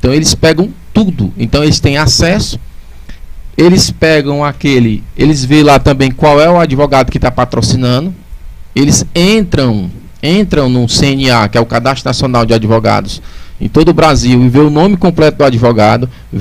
Então eles pegam tudo. Então eles têm acesso. Eles pegam eles veem lá também qual é o advogado que está patrocinando. Eles entram no CNA, que é o Cadastro Nacional de Advogados, em todo o Brasil, e vê o nome completo do advogado,